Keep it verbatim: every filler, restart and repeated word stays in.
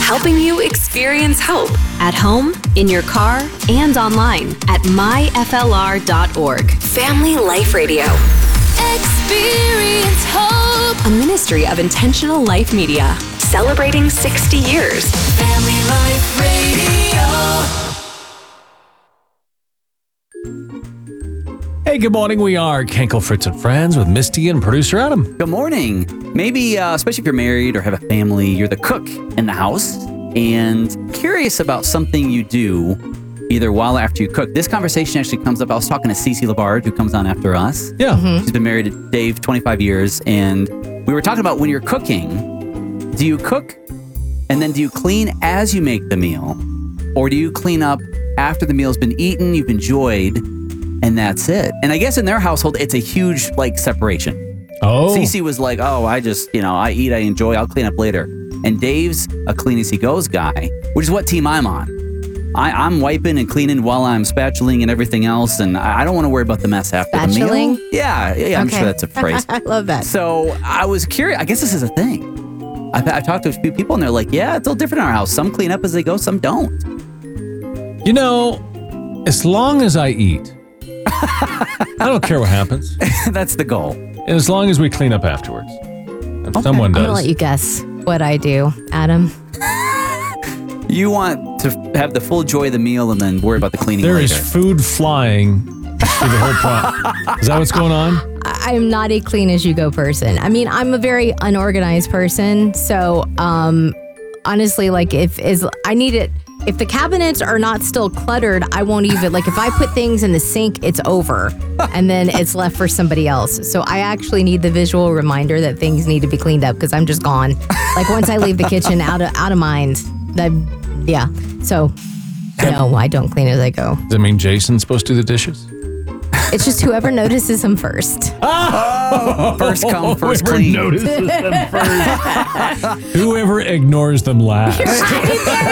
helping you experience hope at home, in your car, and online at my f l r dot org. Family Life Radio. Experience hope. A ministry of Intentional Life Media. Celebrating sixty years. Family Life Radio. Hey, good morning. We are Kenkel, Fritz, and Friends with Misty and producer Adam. Good morning. Maybe, uh, especially if you're married or have a family, you're the cook in the house and curious about something you do either while or after you cook. This conversation actually comes up. I was talking to Cece Labard, who comes on after us. Yeah. Mm-hmm. She's been married to Dave twenty-five years, and we were talking about when you're cooking, do you cook and then do you clean as you make the meal? Or do you clean up after the meal's been eaten, you've enjoyed, and that's it? And I guess in their household, it's a huge, like, separation. Oh. Cece was like, oh, I just, you know, I eat, I enjoy, I'll clean up later. And Dave's a clean as he goes guy, which is what team I'm on. I, I'm wiping and cleaning while I'm spatulaing and everything else, and I, I don't want to worry about the mess after the meal. Spatulaing? Yeah, yeah, I'm Okay. sure that's a phrase. I love that. So I was curious. I guess this is a thing. I've, I've talked to a few people, and they're like, yeah, it's all different in our house. Some clean up as they go, some don't. You know, as long as I eat, I don't care what happens. That's the goal. And as long as we clean up afterwards. If someone I'm does. going to let you guess what I do, Adam. You want to have the full joy of the meal and then worry about the cleaning There later. is food flying through the whole pot. Is that what's going on? I- I'm not a clean as you go person. I mean, I'm a very unorganized person. So, um, honestly, like if is I need it. If the cabinets are not still cluttered, I won't even, like if I put things in the sink, it's over and then it's left for somebody else. So I actually need the visual reminder that things need to be cleaned up because I'm just gone. Like once I leave the kitchen, out of out of mind. That, yeah. So no, I don't clean as I go. Does that mean Jason's supposed to do the dishes? It's just whoever notices them first. First come, first Whoever clean. notices them first. Whoever ignores them last. There